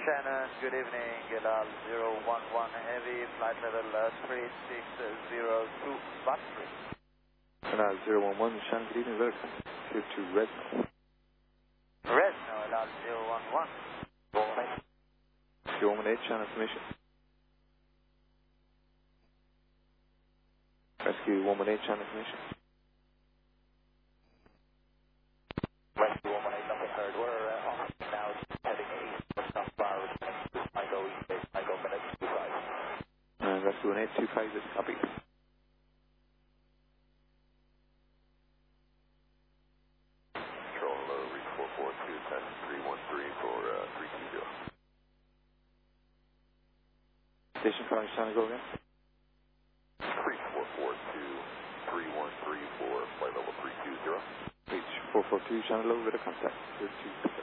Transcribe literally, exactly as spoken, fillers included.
Shannon, good evening. Gilal zero one one Heavy, flight level uh, three six zero two, battery. Gilal zero one one, Shannon, good evening. Welcome. Here to Redno. Redno, Gilal zero one one. zero one eight, Shannon, information. Rescue one one eight, Shannon, information. Rescue one one eight, nothing heard. We're uh, on now, heading east. Not far, I go east, I go minutes, two five. And Rescue one eight two five is copy. Control, uh, reach four four two, ten three one three for uh, three two zero. Station calling Shannon, go again. Reach four four two, three one three for flight level three two zero. Reach four four two, Shannon, low, with a contact. Here to